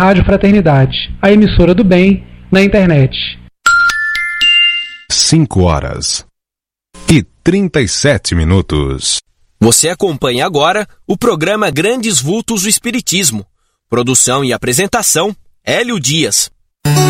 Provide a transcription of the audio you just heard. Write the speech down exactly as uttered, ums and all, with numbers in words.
Rádio Fraternidade, a emissora do bem na internet. cinco horas e trinta e sete minutos. Você acompanha agora o programa Grandes Vultos do Espiritismo. Produção e apresentação, Hélio Dias.